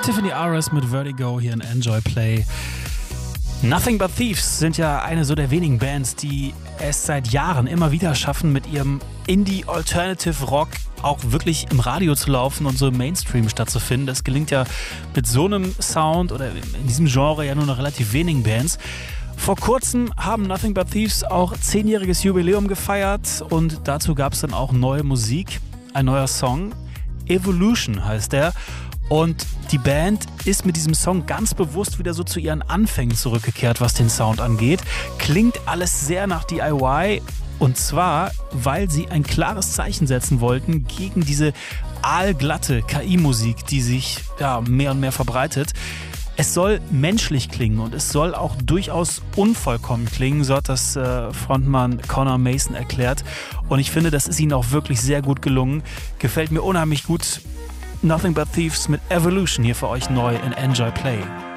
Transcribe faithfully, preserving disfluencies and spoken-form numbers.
Tiffany Ares mit Vertigo hier in Enjoy Play. Nothing But Thieves sind ja eine so der wenigen Bands, die es seit Jahren immer wieder schaffen, mit ihrem Indie-Alternative-Rock auch wirklich im Radio zu laufen und so im Mainstream stattzufinden. Das gelingt ja mit so einem Sound oder in diesem Genre ja nur noch relativ wenigen Bands. Vor kurzem haben Nothing But Thieves auch zehnjähriges Jubiläum gefeiert und dazu gab es dann auch neue Musik, ein neuer Song. Evolution heißt der. Und die Band ist mit diesem Song ganz bewusst wieder so zu ihren Anfängen zurückgekehrt, was den Sound angeht. Klingt alles sehr nach D I Y und zwar, weil sie ein klares Zeichen setzen wollten gegen diese aalglatte K I-Musik, die sich ja, mehr und mehr verbreitet. Es soll menschlich klingen und es soll auch durchaus unvollkommen klingen, so hat das äh, Frontmann Connor Mason erklärt. Und ich finde, das ist ihnen auch wirklich sehr gut gelungen. Gefällt mir unheimlich gut. Nothing But Thieves mit Evolution hier für euch neu in Enjoy Play.